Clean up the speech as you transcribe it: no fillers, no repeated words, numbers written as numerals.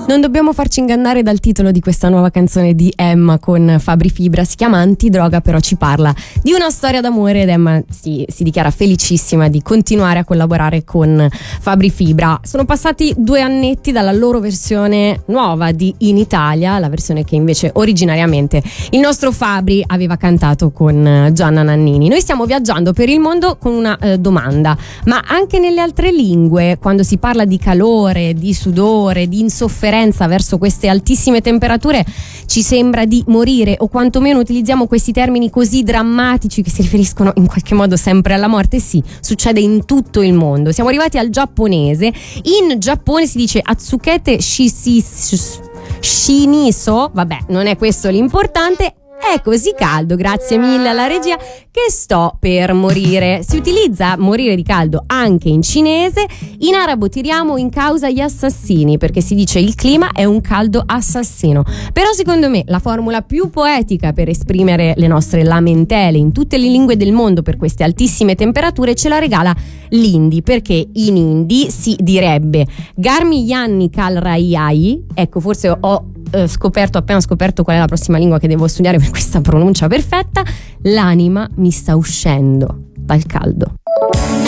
Non dobbiamo farci ingannare dal titolo di questa nuova canzone di Emma con Fabri Fibra, si chiama Antidroga, però ci parla di una storia d'amore ed Emma si dichiara felicissima di continuare a collaborare con Fabri Fibra. Sono passati 2 annetti dalla loro versione nuova di In Italia, la versione che invece originariamente il nostro Fabri aveva cantato con Gianna Nannini. Noi stiamo viaggiando per il mondo con una domanda: ma anche nelle altre lingue, quando si parla di calore, di sudore, di insofferenza verso queste altissime temperature, ci sembra di morire, o quantomeno utilizziamo questi termini così drammatici che si riferiscono in qualche modo sempre alla morte? Sì, succede in tutto il mondo. Siamo arrivati al giapponese. In Giappone si dice Atsukete Shiniso, vabbè, non è questo l'importante. È così caldo, grazie mille alla regia, che sto per morire. Si utilizza morire di caldo anche in cinese. In arabo tiriamo in causa gli assassini, perché si dice il clima è un caldo assassino. Però secondo me la formula più poetica per esprimere le nostre lamentele in tutte le lingue del mondo per queste altissime temperature ce la regala l'indi, perché in hindi si direbbe Garmi yanni kal raiai. Ecco, forse ho appena scoperto qual è la prossima lingua che devo studiare per questa pronuncia perfetta. L'anima mi sta uscendo dal caldo.